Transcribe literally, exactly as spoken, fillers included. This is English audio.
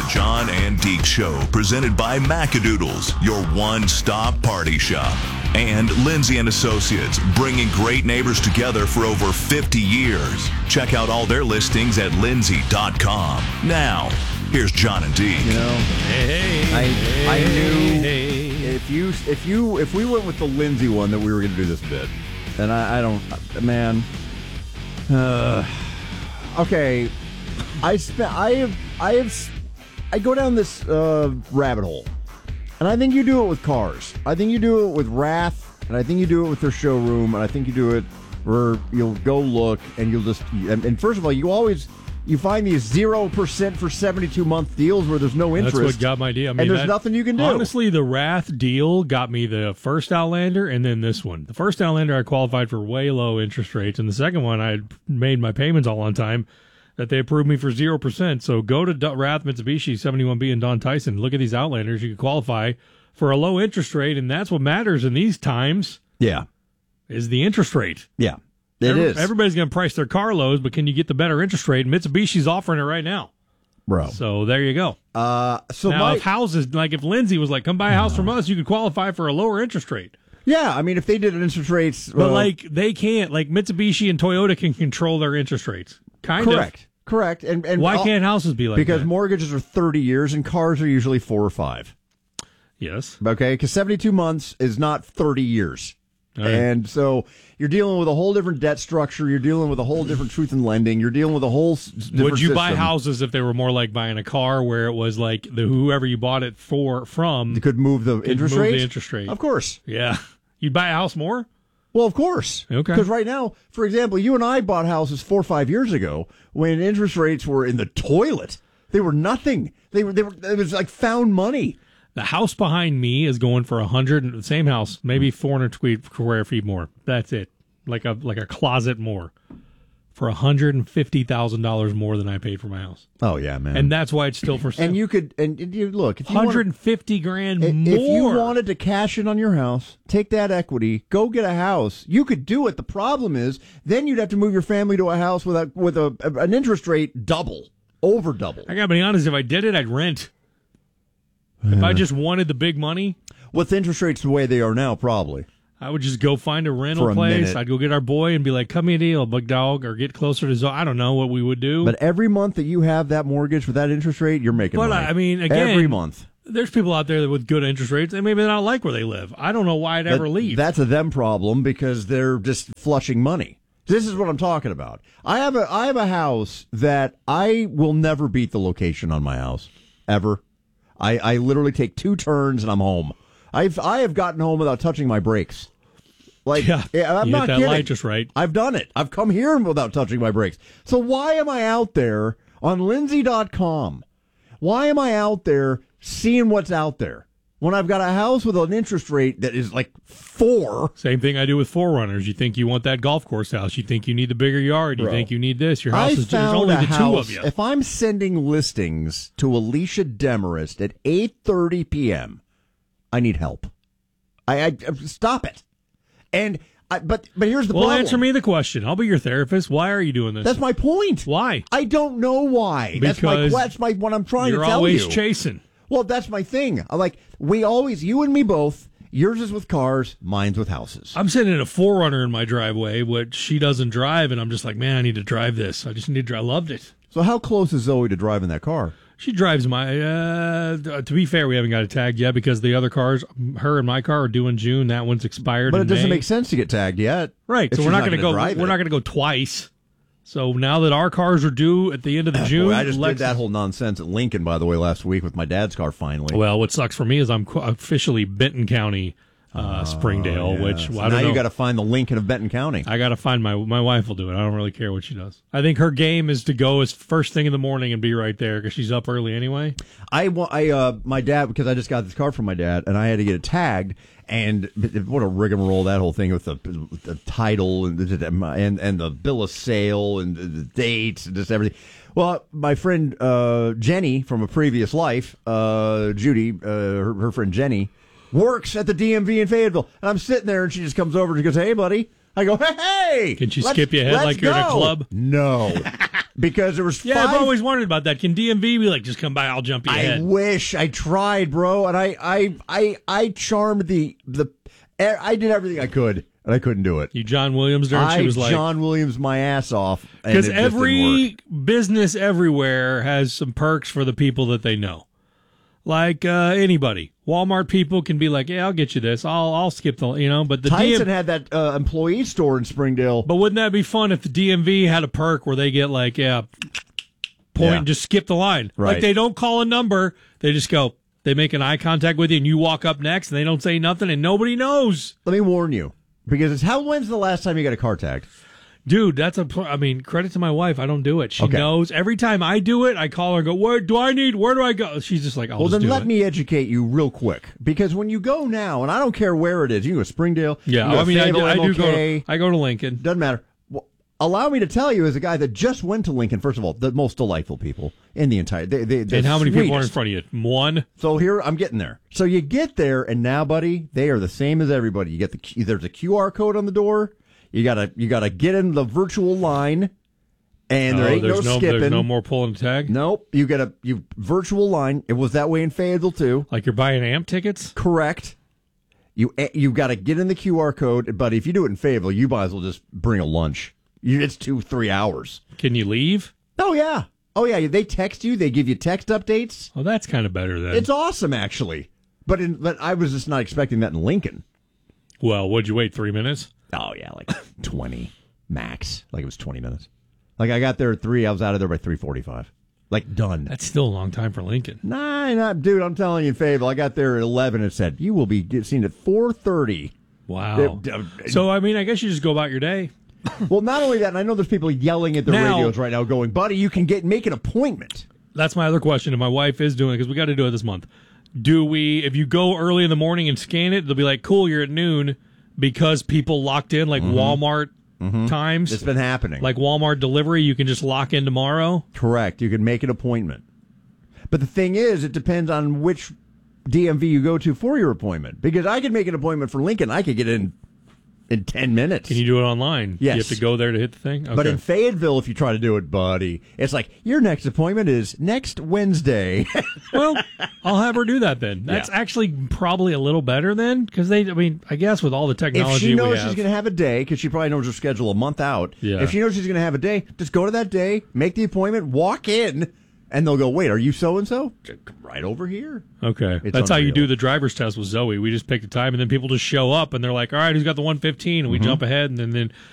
John and Deke Show, presented by Macadoodles, your one-stop party shop. And Lindsay and Associates, bringing great neighbors together for over fifty years. Check out all their listings at lindsay dot com. Now, here's John and Deke. You know, Hey, I hey, I knew hey. if you if you if we went with the Lindsay one that we were going to do this bit, and I, I don't, man. Uh, okay, I spent I have I have I go down this uh, rabbit hole, and I think you do it with cars. I think you do it with Wrath, and I think you do it with their showroom, and I think you do it where you'll go look and you'll just and, and first of all, you always. You find these zero percent for seventy-two month deals where there's no interest. That's what got my deal. I mean, and there's that, nothing you can do. Honestly, the Wrath deal got me the first Outlander and then this one. The first Outlander, I qualified for way low interest rates. And the second one, I had made my payments all on time that they approved me for zero percent. So go to D- Wrath Mitsubishi seventy-one B and Don Tyson. Look at these Outlanders. You can qualify for a low interest rate. And that's what matters in these times. Yeah. Is the interest rate. Yeah. It Every, is. Everybody's going to price their car lows, but can you get the better interest rate? Mitsubishi's offering it right now. Bro. So there you go. Uh, so now, my, if houses, like if Lindsay was like, come buy a house from us, you could qualify for a lower interest rate. yeah, I mean, if they did an interest rates. But uh, like they can't, like Mitsubishi and Toyota can control their interest rates. Kind correct. of. Correct. And, and Why all- can't houses be like Because that? mortgages are thirty years and cars are usually four or five. Yes. Okay? Because seventy-two months is not thirty years. Right. And so you're dealing with a whole different debt structure. You're dealing with a whole different truth in lending. You're dealing with a whole s- different Would you buy system. houses if they were more like buying a car, where it was like the whoever you bought it for from You could move the could interest move rate? the interest rate? Of course. Yeah. You'd buy a house more? Well, of course. Okay. Because right now, for example, you and I bought houses four or five years ago when interest rates were in the toilet. They were nothing. They were. They were. It was like found money. The house behind me is going for a hundred. The same house, maybe four hundred square feet more. That's it, like a like a closet more, for a hundred and fifty thousand dollars more than I paid for my house, Oh yeah, man. and that's why it's still for sale. and you could and you look if you hundred wanted, and fifty grand if more. you wanted to cash in on your house, take that equity, go get a house. You could do it. The problem is then you'd have to move your family to a house with a with a an interest rate double, over double. I gotta be honest. If I did it, I'd rent. If I just wanted the big money, With interest rates the way they are now, probably. I would just go find a rental For a place. minute. I'd go get our boy and be like, "Come me a deal, big dog," or get closer to Zo. I don't know what we would do. But every month that you have that mortgage with that interest rate, you're making But, money. I mean, again, every month. There's people out there that with good interest rates, and maybe they don't like where they live. I don't know why I'd ever That- leave. That's a them problem because they're just flushing money. This is what I'm talking about. I have a I have a house that I will never beat the location on my house ever. I, I literally take two turns and I'm home. I've I have gotten home without touching my brakes. Like Yeah, I'm you not hit that kidding. light just right. I've done it. I've come here without touching my brakes. So why am I out there on lindsay dot com? Why am I out there seeing what's out there when I've got a house with an interest rate that is like four? Same thing I do with Forerunners. You think you want that golf course house. You think you need the bigger yard. You Bro. think you need this. Your house I is just found only a the house, two of you. If I'm sending listings to Alicia Demarest at eight thirty p.m., I need help. I, I stop it. And I, but but here's the Well, problem. answer me the question. I'll be your therapist. Why are you doing this? That's my point. Why? I don't know why. That's my Because that's my what I'm trying You're to tell always you. chasing. Well, that's my thing. I like we always you and me both. Yours is with cars, mine's with houses. I'm sitting in a Forerunner in my driveway, which she doesn't drive, and I'm just like, man, I need to drive this. I just need to drive. I loved it. So how close is Zoe to driving that car? She drives my, uh, to be fair, we haven't got it tagged yet because the other cars, her and my car are due in June. That one's expired But in it doesn't May. make sense to get tagged yet. Right. if So she's we're not going to gonna go, drive we're it. not going to go twice. So now that our cars are due at the end of the June, Boy, I just Lexus- did that whole nonsense at Lincoln, by the way, last week with my dad's car finally. Well, what sucks for me is I'm qu- officially Benton County, uh, Springdale, Yeah. which So I don't now know. you got to find the Lincoln of Benton County. I got to find my my wife will do it. I don't really care what she does. I think her game is to go as first thing in the morning and be right there because she's up early anyway. I, wa- I, uh, my dad, because I just got this car from my dad, and I had to get it tagged, and what a rigmarole that whole thing with the, with the title and the, and and the bill of sale and the dates and just everything. Well, my friend uh, Jenny from a previous life, uh, Judy, uh, her, her friend Jenny, works at the D M V in Fayetteville, and I'm sitting there, and she just comes over and she goes, "Hey, buddy." I go, "Hey, hey!" Can she let's- skip you ahead let's like you're in a go." club? No, because there was Yeah, five. I've always wondered about that. Can D M V be like, just come by, I'll jump you I ahead? wish I tried, bro, and I, I, I, I charmed the the. I did everything I could, and I couldn't do it. You John Williams her, and I she was like, John Williams my ass off and because it just didn't work. every business everywhere has some perks for the people that they know. Like uh, anybody, Walmart people can be like, "Yeah, I'll get you this. I'll I'll skip the you know." But the Tyson D M- had that uh, employee store in Springdale. but wouldn't that be fun if the D M V had a perk where they get like, yeah, point Yeah. and just skip the line. Right. Like they don't call a number, they just go. They make an eye contact with you, and you walk up next, and they don't say nothing, and nobody knows. Let me warn you, because it's how. When's the last time you got a car tagged? Dude, that's a. pl- I mean, credit to my wife. I don't do it. She Okay. knows. Every time I do it, I call her and go, "Where do I need? Where do I go?" She's just like, "I'll Well, just then do let it." me educate you real quick, because when you go now, and I don't care where it is, you can go to Springdale. you Yeah, can go I to mean, I do, Fayetteville, I do go. M L K, To, I go to Lincoln. doesn't matter. Well, allow me to tell you, as a guy that just went to Lincoln, first of all, the most delightful people in the entire. They, they, And how many people are in sweetest. front of you? One. So here I'm getting there. So you get there, and now, buddy, they are the same as everybody. You get the there's a Q R code on the door. You gotta you gotta get in the virtual line, and there Oh, ain't no there's no, skipping. there's no more pulling the tag. Nope. You got a you virtual line. It was that way in Fayetteville too. Like you're buying amp tickets. Correct. You you got to get in the Q R code, but if you do it in Fayetteville, you might as well just bring a lunch. You, it's two three hours. Can you leave? Oh yeah. Oh yeah. They text you. They give you text updates. Oh, that's kind of better then. It's awesome actually. But in, but I was just not expecting that in Lincoln. Well, would you wait three minutes? Oh yeah, like twenty max. Like it was twenty minutes. Like I got there at three. I was out of there by three forty-five. Like done. That's still a long time for Lincoln. Nah, nah, dude. I'm telling you, in Fayetteville, I got there at eleven. It said you will be get- seen at four thirty. Wow. Uh, uh, So I mean, I guess you just go about your day. Well, not only that, and I know there's people yelling at their Now- radios right now, going, "Buddy, you can get make an appointment." That's my other question. And my wife is doing it because we got to do it this month. Do we? If you go early in the morning and scan it, they'll be like, "Cool, you're at noon," because people locked in like Walmart times. It's been happening. Like Walmart delivery, you can just lock in tomorrow. Correct. You can make an appointment. But the thing is, it depends on which D M V you go to for your appointment. Because I could make an appointment for Lincoln. I could get in in ten minutes. Can you do it online? Yes. You have to go there to hit the thing? Okay. But in Fayetteville, if you try to do it, buddy, it's like, your next appointment is next Wednesday. Well, I'll have her do that then. That's Yeah. actually probably a little better then, because they, I mean, I guess with all the If technology she knows we she's have. going to have a day, because she probably knows her schedule a month out. Yeah. If she knows she's going to have a day, just go to that day, make the appointment, walk in, and they'll go, "Wait, are you so-and-so?" Come right over here. Okay. It's That's how you unreal. do the driver's test with Zoe. We just pick a time, and then people just show up, and they're like, all right, who's got the one fifteen? And we Mm-hmm. jump ahead, and then, then